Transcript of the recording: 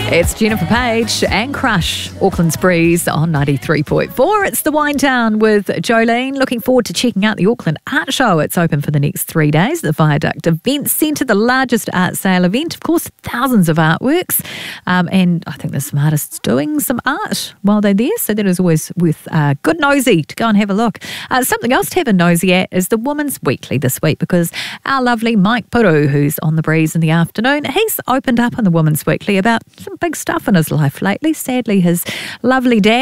It's Jennifer Page and Crush, Auckland's Breeze on 93.4. It's the Wine Town with Jolene. Looking forward to checking out the Auckland Art Show. It's open for the next 3 days. The Viaduct Event Centre, the largest art sale event. Of course, thousands of artworks. And I think there's some artists doing some art while they're there. So that is always worth a good nosy to go and have a look. Something else to have a nosy at is the Women's Weekly this week, because our lovely Mike Puru, who's on the Breeze in the afternoon, he's opened up on the Women's Weekly about some big stuff in his life lately. Sadly, his lovely dad